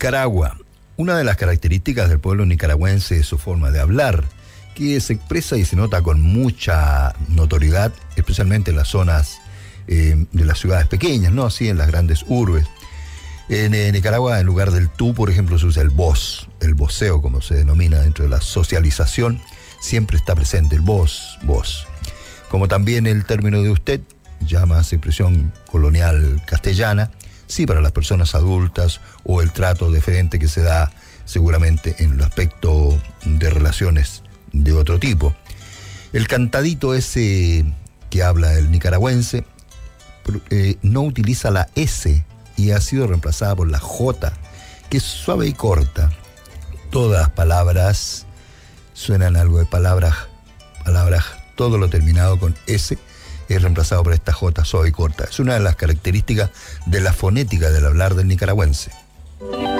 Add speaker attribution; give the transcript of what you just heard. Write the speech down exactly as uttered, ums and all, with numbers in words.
Speaker 1: Nicaragua. Una de las características del pueblo nicaragüense es su forma de hablar, que se expresa y se nota con mucha notoriedad, especialmente en las zonas eh, de las ciudades pequeñas, no así en las grandes urbes. En eh, Nicaragua, en lugar del tú, por ejemplo, se usa el vos, el voceo, como se denomina dentro de la socialización. Siempre está presente el vos, vos. Como también el término de usted, ya más expresión colonial castellana, sí para las personas adultas, o el trato deferente que se da seguramente en el aspecto de relaciones de otro tipo. El cantadito ese que habla el nicaragüense eh, no utiliza la S y ha sido reemplazada por la J, que es suave y corta. Todas las palabras suenan algo de palabras, palabras, todo lo terminado con S es reemplazado por esta J suave y corta. Es una de las características de la fonética del hablar del nicaragüense.